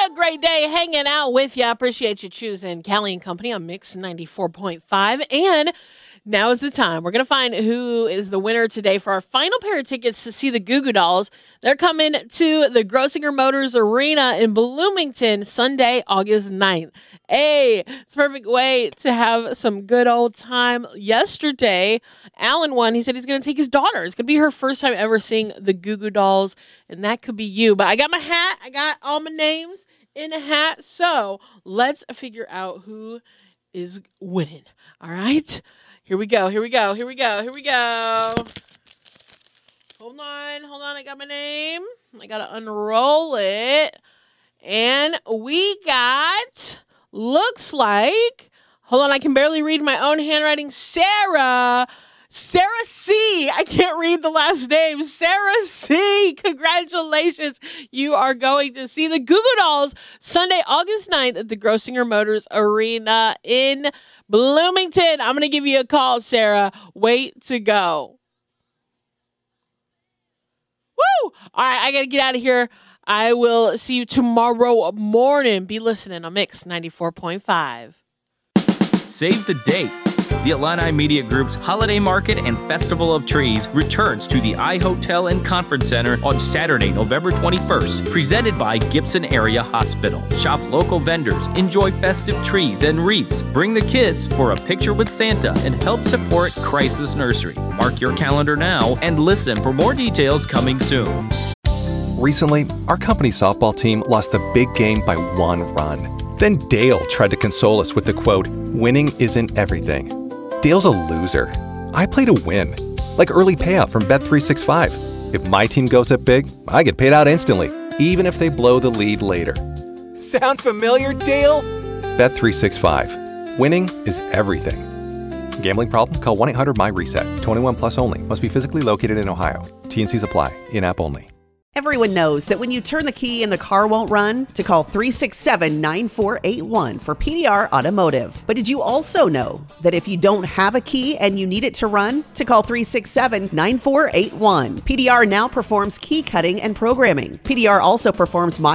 a great day hanging out with you. I appreciate you choosing Callie and Company on Mix 94.5. And now is the time. We're going to find who is the winner today for our final pair of tickets to see the Goo Goo Dolls. They're coming to the Grossinger Motors Arena in Bloomington Sunday, August 9th. Hey, it's a perfect way to have some good old time. Yesterday, Alan won. He said he's going to take his daughter. It's going to be her first time ever seeing the Goo Goo Dolls, and that could be you. But I got my hat. I got all my names in a hat. So let's figure out who is winning. All right? Here we go. Hold on. I got my name. I got to unroll it. And we got, looks like, hold on, I can barely read my own handwriting. Sarah C. I can't read the last name. Sarah C. Congratulations. You are going to see the Goo Goo Dolls Sunday, August 9th at the Grossinger Motors Arena in Bloomington. I'm going to give you a call, Sarah. Wait to go. Woo! All right, I got to get out of here. I will see you tomorrow morning. Be listening on Mix 94.5. Save the date. The Illini Media Group's Holiday Market and Festival of Trees returns to the iHotel and Conference Center on Saturday, November 21st, presented by Gibson Area Hospital. Shop local vendors, enjoy festive trees and wreaths, bring the kids for a picture with Santa, and help support Crisis Nursery. Mark your calendar now and listen for more details coming soon. Recently, our company softball team lost the big game by 1 run. Then Dale tried to console us with the quote, "Winning isn't everything." Dale's a loser. I play to win. Like early payout from Bet365. If my team goes up big, I get paid out instantly, even if they blow the lead later. Sound familiar, Dale? Bet365. Winning is everything. Gambling problem? Call 1-800-MY-RESET. 21 plus only. Must be physically located in Ohio. T&Cs apply. In-app only. Everyone knows that when you turn the key and the car won't run, to call 367-9481 for PDR Automotive. But did you also know that if you don't have a key and you need it to run, to call 367-9481. PDR now performs key cutting and programming. PDR also performs